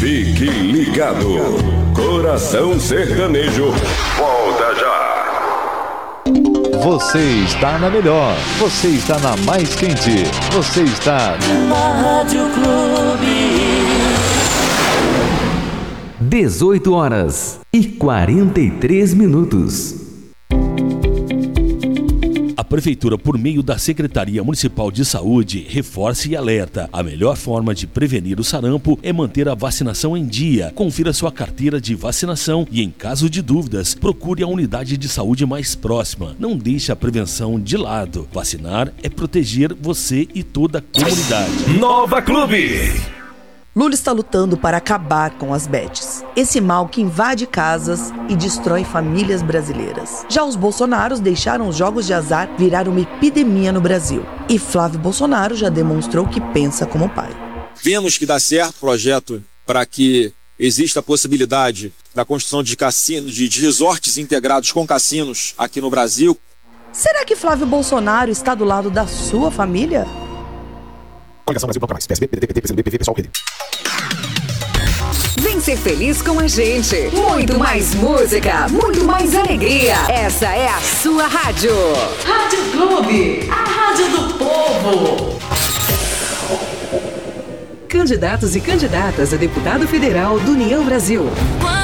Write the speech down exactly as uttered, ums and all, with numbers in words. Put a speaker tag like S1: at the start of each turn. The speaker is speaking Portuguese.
S1: Fique ligado. Coração Sertanejo, volta já.
S2: Você está na melhor. Você está na mais quente. Você está
S3: na Rádio Clube.
S4: dezoito horas e quarenta e três minutos.
S5: A Prefeitura, por meio da Secretaria Municipal de Saúde, reforça e alerta. A melhor forma de prevenir o sarampo é manter a vacinação em dia. Confira sua carteira de vacinação e, em caso de dúvidas, procure a unidade de saúde mais próxima. Não deixe a prevenção de lado. Vacinar é proteger você e toda a comunidade.
S1: Nova Clube.
S6: Lula está lutando para acabar com as bets, esse mal que invade casas e destrói famílias brasileiras. Já os Bolsonaros deixaram os jogos de azar virar uma epidemia no Brasil. E Flávio Bolsonaro já demonstrou que pensa como pai.
S7: Vemos que dá certo o projeto para que exista a possibilidade da construção de cassinos, de resorts integrados com cassinos aqui no Brasil.
S6: Será que Flávio Bolsonaro está do lado da sua família?
S8: Coligação Brasil, mais. P S B, P D T, P C do B, P V, Pessoal, Rede.
S9: Vem ser feliz com a gente. Muito mais música, muito mais alegria. Essa é a sua rádio.
S3: Rádio Clube, a rádio do povo.
S9: Candidatos e candidatas a deputado federal do União Brasil.